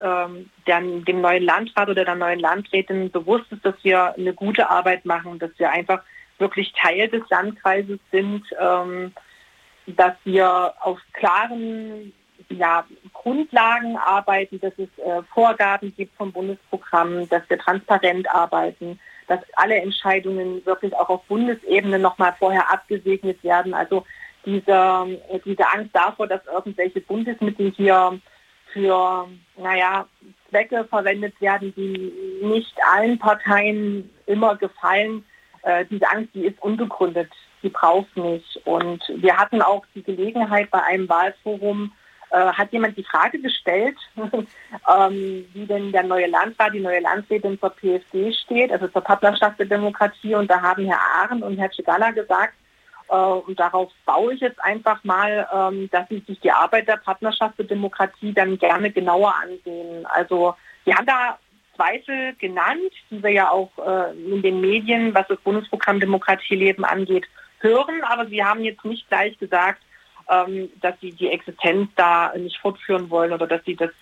dem neuen Landrat oder der neuen Landrätin bewusst ist, dass wir eine gute Arbeit machen, dass wir einfach wirklich Teil des Landkreises sind, dass wir auf klaren Grundlagen arbeiten, dass es Vorgaben gibt vom Bundesprogramm, dass wir transparent arbeiten, dass alle Entscheidungen wirklich auch auf Bundesebene nochmal vorher abgesegnet werden. Also diese Angst davor, dass irgendwelche Bundesmittel hier für Zwecke verwendet werden, die nicht allen Parteien immer gefallen, diese Angst, die ist unbegründet, die braucht nicht. Und wir hatten auch die Gelegenheit bei einem Wahlforum, hat jemand die Frage gestellt, wie denn der neue Landrat, die neue Landrätin zur PSD steht, also zur Partnerschaft der Demokratie. Und da haben Herr Ahren und Herr Cigala gesagt, und darauf baue ich jetzt einfach mal, dass sie sich die Arbeit der Partnerschaft der Demokratie dann gerne genauer ansehen. Also wir haben da Zweifel genannt, die wir ja auch in den Medien, was das Bundesprogramm Demokratieleben angeht, hören. Aber sie haben jetzt nicht gleich gesagt, dass sie die Existenz da nicht fortführen wollen oder dass sie das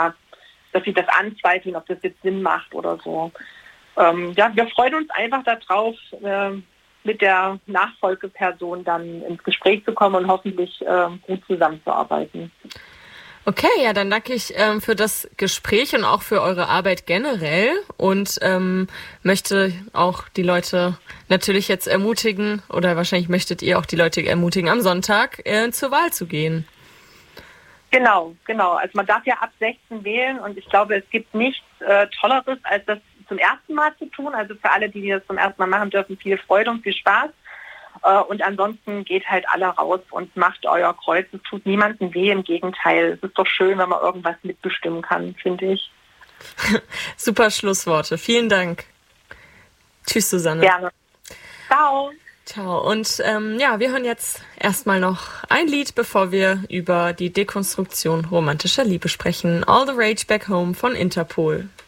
anzweifeln, ob das jetzt Sinn macht oder so. Wir freuen uns einfach darauf, mit der Nachfolgeperson dann ins Gespräch zu kommen und hoffentlich gut zusammenzuarbeiten. Okay, ja, dann danke ich für das Gespräch und auch für eure Arbeit generell und möchte auch die Leute natürlich jetzt ermutigen, oder wahrscheinlich möchtet ihr auch die Leute ermutigen, am Sonntag zur Wahl zu gehen. Genau. Also man darf ja ab 16 wählen und ich glaube, es gibt nichts Tolleres, als das zum ersten Mal zu tun. Also für alle, die das zum ersten Mal machen dürfen, viel Freude und viel Spaß. Und ansonsten geht halt alle raus und macht euer Kreuz. Es tut niemandem weh, im Gegenteil. Es ist doch schön, wenn man irgendwas mitbestimmen kann, finde ich. Super Schlussworte. Vielen Dank. Tschüss, Susanne. Gerne. Ciao. Ciao. Und wir hören jetzt erstmal noch ein Lied, bevor wir über die Dekonstruktion romantischer Liebe sprechen. All the Rage Back Home von Interpol.